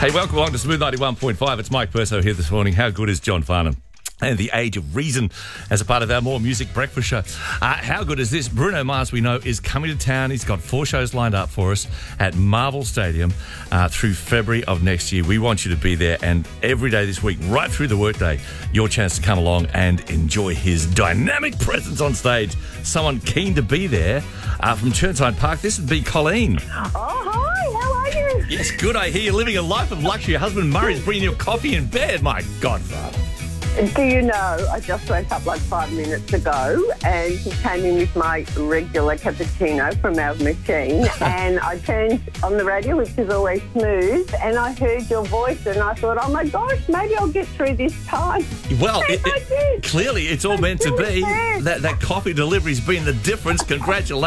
Hey, welcome along to Smooth 91.5. It's Mike Perso here this morning. How good is John Farnham? And the Age of Reason as a part of our More Music Breakfast show. How good is this? Bruno Mars, we know, is coming to town. He's got 4 shows lined up for us at Marvel Stadium through February of next year. We want you to be there, and every day this week, right through the workday, your chance to come along and enjoy his dynamic presence on stage. Someone keen to be there from Churnside Park. This would be Colleen. Oh, hi. How are you? Yes, good. I hear you're living a life of luxury. Your husband Murray's bringing you coffee in bed. My godfather. Do you know, I just woke up like 5 minutes ago and he came in with my regular cappuccino from our machine and I turned on the radio, which is always smooth, and I heard your voice and I thought, oh my gosh, maybe I'll get through this time. Well, I did. Clearly it's all meant to be. That coffee delivery's been the difference. Congratulations.